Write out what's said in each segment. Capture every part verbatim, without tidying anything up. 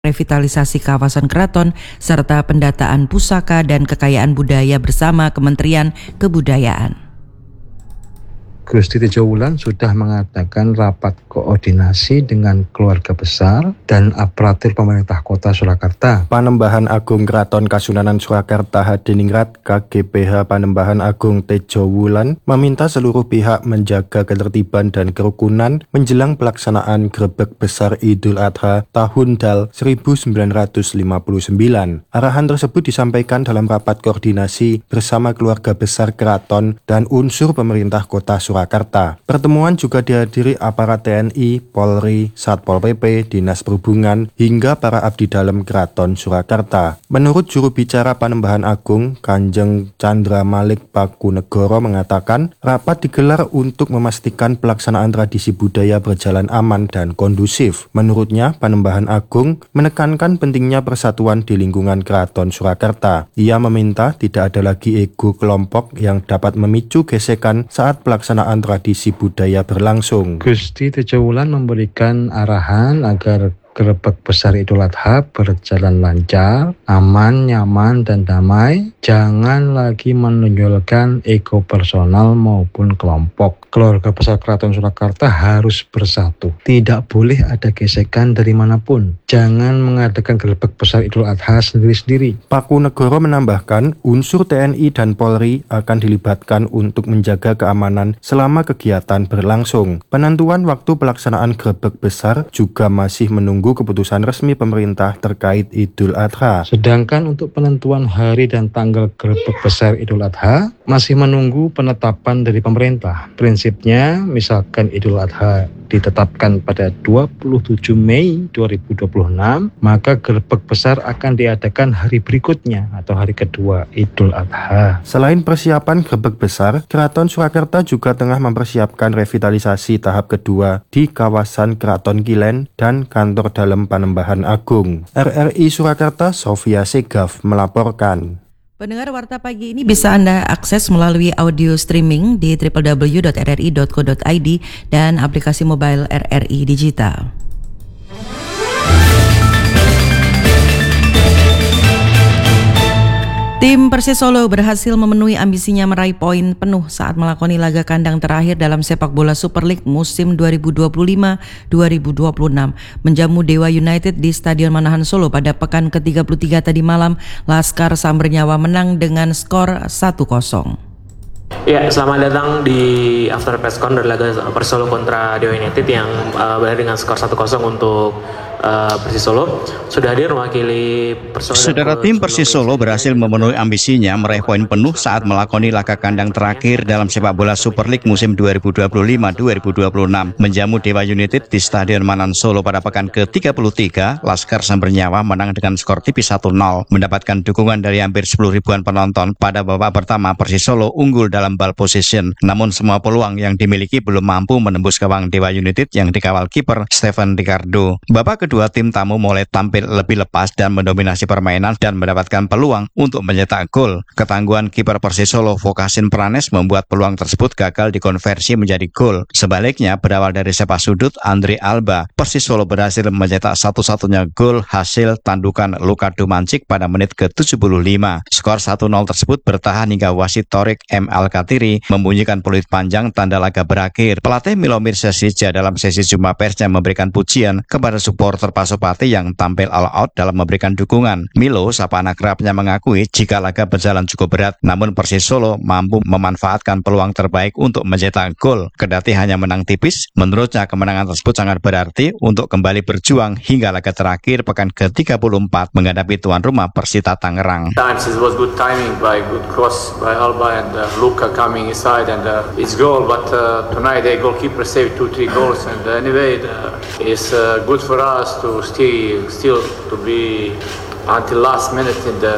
revitalisasi kawasan keraton, serta pendataan pusaka dan kekayaan budaya bersama Kementerian Kebudayaan. Gusti Tejo Wulan sudah mengadakan rapat koordinasi dengan keluarga besar dan aparatur pemerintah kota Surakarta. Panembahan Agung Keraton Kasunanan Surakarta Hadiningrat K G P H Panembahan Agung Tejo Wulan meminta seluruh pihak menjaga ketertiban dan kerukunan menjelang pelaksanaan Grebeg Besar Idul Adha Tahun Dal seribu sembilan ratus lima puluh sembilan. Arahan tersebut disampaikan dalam rapat koordinasi bersama keluarga besar keraton dan unsur pemerintah kota Surakarta. Surakarta. Pertemuan juga dihadiri aparat T N I, Polri, Satpol P P, Dinas Perhubungan, hingga para abdi dalam Keraton Surakarta. Menurut juru bicara Panembahan Agung, Kanjeng Chandra Malik Pakunegoro mengatakan, rapat digelar untuk memastikan pelaksanaan tradisi budaya berjalan aman dan kondusif. Menurutnya, Panembahan Agung menekankan pentingnya persatuan di lingkungan Keraton Surakarta. Ia meminta tidak ada lagi ego kelompok yang dapat memicu gesekan saat pelaksanaan tradisi budaya berlangsung. Gusti Tejo Wulan memberikan arahan agar Grebeg Besar Idul Adha berjalan lancar, aman, nyaman, dan damai. Jangan lagi menonjolkan ego personal maupun kelompok. Keluarga besar Keraton Surakarta harus bersatu. Tidak boleh ada gesekan dari manapun. Jangan mengadakan Grebeg Besar Idul Adha sendiri-sendiri. Pakunegoro menambahkan, unsur T N I dan Polri akan dilibatkan untuk menjaga keamanan selama kegiatan berlangsung. Penentuan waktu pelaksanaan Grebeg Besar juga masih menunggu keputusan resmi pemerintah terkait Idul Adha. Sedangkan untuk penentuan hari dan tanggal Grebeg Besar Idul Adha masih menunggu penetapan dari pemerintah. Prinsipnya, misalkan Idul Adha ditetapkan pada dua puluh tujuh Mei dua ribu dua puluh enam, maka Grebeg Besar akan diadakan hari berikutnya atau hari kedua Idul Adha. Selain persiapan Grebeg Besar, Keraton Surakarta juga tengah mempersiapkan revitalisasi tahap kedua di kawasan Keraton Kilen dan kantor dalam Panembahan Agung. R R I Surakarta, Sofia Segaf melaporkan. Pendengar Warta Pagi ini bisa Anda akses melalui audio streaming di w w w dot r r i dot co dot i d dan aplikasi mobile R R I Digital. Tim Persis Solo berhasil memenuhi ambisinya meraih poin penuh saat melakoni laga kandang terakhir dalam sepak bola Super League musim dua ribu dua puluh lima dua ribu dua puluh enam. Menjamu Dewa United di Stadion Manahan Solo pada pekan ke tiga puluh tiga tadi malam, Laskar Sambernyawa menang dengan skor satu kosong. Ya, selamat datang di after press con dari laga Persis Solo kontra Dewa United yang uh, berakhir dengan skor satu kosong untuk Uh, Persis Solo. Sudah hadir mewakili Persis Solo. Saudara, tim Persis Solo berhasil memenuhi ambisinya meraih poin penuh saat melakoni laga kandang terakhir dalam sepak bola Super League musim dua ribu dua puluh lima dua ribu dua puluh enam. Menjamu Dewa United di Stadion Manahan Solo pada pekan ke tiga puluh tiga, Laskar Sambernyawa menang dengan skor tipis satu nol, mendapatkan dukungan dari hampir sepuluh ribuan penonton. Pada babak pertama, Persis Solo unggul dalam ball possession, namun semua peluang yang dimiliki belum mampu menembus gawang Dewa United yang dikawal kiper Stephen Ricardo. Babak kedua, tim tamu mulai tampil lebih lepas dan mendominasi permainan dan mendapatkan peluang untuk mencetak gol. Ketangguhan kiper Persis Solo Vokasin Pranes membuat peluang tersebut gagal dikonversi menjadi gol. Sebaliknya, berawal dari sepak sudut Andre Alba, Persis Solo berhasil mencetak satu-satunya gol hasil tandukan Lukado Mancik pada menit ke tujuh puluh lima. Skor satu nol tersebut bertahan hingga wasit Torik M. Al-Katiri membunyikan peluit panjang tanda laga berakhir. Pelatih Milomir Sesija dalam sesi jumpa persnya memberikan pujian kepada supporter Pasopati yang tampil all out dalam memberikan dukungan. Milo, sapa anak kerapnya, mengakui jika laga berjalan cukup berat, namun Persis Solo mampu memanfaatkan peluang terbaik untuk mencetak gol. Kendati hanya menang tipis, menurutnya kemenangan tersebut sangat berarti untuk kembali berjuang hingga laga terakhir pekan ke tiga puluh empat menghadapi tuan rumah Persita Tangerang. Times it was good timing by good cross by Alba and uh, Luka coming inside and uh, it's goal, but uh, tonight the goalkeeper saved two three goals and uh, anyway uh, it's uh, good for us to stay still to be until last minute in the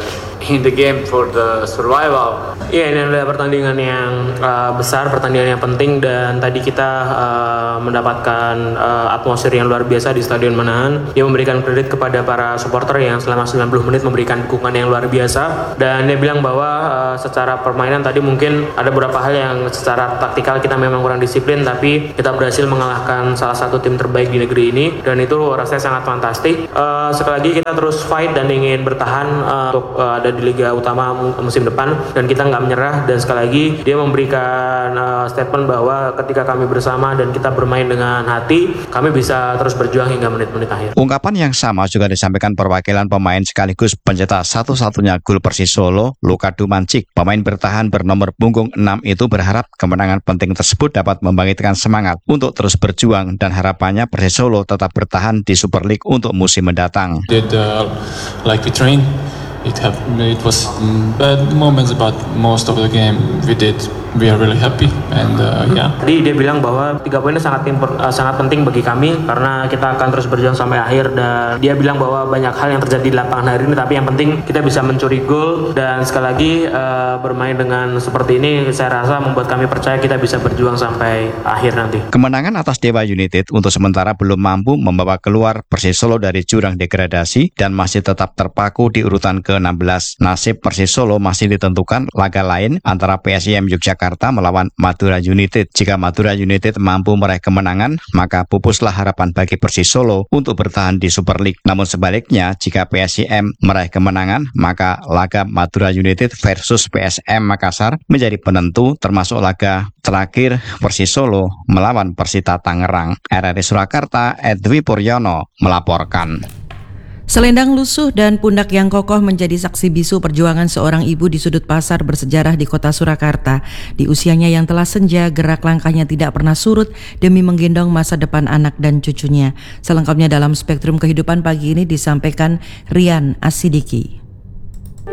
in the game for the survival. Iya, ini adalah pertandingan yang uh, besar, pertandingan yang penting, dan tadi kita uh, mendapatkan uh, atmosfer yang luar biasa di Stadion Manahan. Dia memberikan kredit kepada para supporter yang selama sembilan puluh menit memberikan dukungan yang luar biasa, dan dia bilang bahwa uh, secara permainan tadi mungkin ada beberapa hal yang secara taktikal kita memang kurang disiplin, tapi kita berhasil mengalahkan salah satu tim terbaik di negeri ini, dan itu rasanya sangat fantastik. Uh, sekali lagi kita terus fight dan ingin bertahan uh, untuk uh, ada di Liga Utama musim depan, dan kita nggak menyerah. Dan sekali lagi dia memberikan uh, statement bahwa ketika kami bersama dan kita bermain dengan hati, kami bisa terus berjuang hingga menit-menit akhir. Ungkapan yang sama juga disampaikan perwakilan pemain sekaligus pencetak satu-satunya gol Persis Solo, Luka Dumancic. Pemain bertahan bernomor punggung enam itu berharap kemenangan penting tersebut dapat membangkitkan semangat untuk terus berjuang, dan harapannya Persis Solo tetap bertahan di Super League untuk musim mendatang. Did uh, like we train. It have it was um, bad moments, but most of the game we did. We are really happy and uh, yeah. Jadi dia bilang bahwa tiga poin itu sangat impor, uh, sangat penting bagi kami karena kita akan terus berjuang sampai akhir, dan dia bilang bahwa banyak hal yang terjadi di lapangan hari ini, tapi yang penting kita bisa mencuri gol, dan sekali lagi uh, bermain dengan seperti ini saya rasa membuat kami percaya kita bisa berjuang sampai akhir nanti. Kemenangan atas Dewa United untuk sementara belum mampu membawa keluar Persis Solo dari jurang degradasi dan masih tetap terpaku di urutan ke enam belas. Nasib Persis Solo masih ditentukan laga lain antara P S I M Yogyakarta melawan Madura United. Jika Madura United mampu meraih kemenangan, maka pupuslah harapan bagi Persis Solo untuk bertahan di Super League. Namun sebaliknya, jika P S I M meraih kemenangan, maka laga Madura United versus P S M Makassar menjadi penentu, termasuk laga terakhir Persis Solo melawan Persita Tangerang. R R I Surakarta, Edwi Puryono melaporkan. Selendang lusuh dan pundak yang kokoh menjadi saksi bisu perjuangan seorang ibu di sudut pasar bersejarah di kota Surakarta. Di usianya yang telah senja, gerak langkahnya tidak pernah surut demi menggendong masa depan anak dan cucunya. Selengkapnya dalam Spektrum Kehidupan pagi ini disampaikan Rian Asidiki.